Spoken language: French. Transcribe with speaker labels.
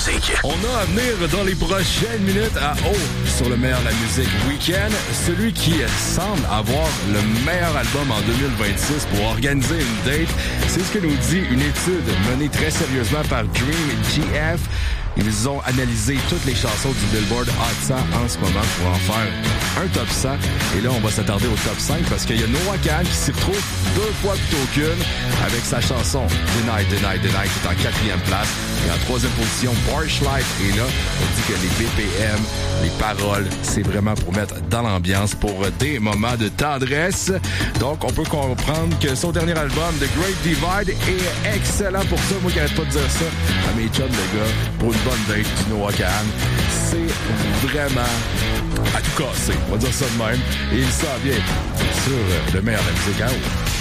Speaker 1: musique.
Speaker 2: On a à venir dans les prochaines minutes à sur le meilleur de la musique week-end. Celui qui semble avoir le meilleur album en 2026 pour organiser une date. C'est ce que nous dit une étude menée très sérieusement par Dream GF. Ils ont analysé toutes les chansons du Billboard Hot 100 en ce moment pour en faire un top 100. Et là, on va s'attarder au top 5 parce qu'il y a Noah Kahan qui s'y retrouve 2 fois plutôt qu'une avec sa chanson Deny, Deny, Deny qui est en 4e place. Et en 3e position, Porsche Life. Et là, on dit que les BPM, les paroles, c'est vraiment pour mettre dans l'ambiance pour des moments de tendresse. Donc, on peut comprendre que son dernier album, The Great Divide, est excellent pour ça. Moi qui n'arrête pas de dire ça à mes chums de gars, pour une bonne date du Noah Kahan, c'est vraiment à tout casser. On va dire ça de même. Et il s'en vient sur le meilleur de la musique à haut.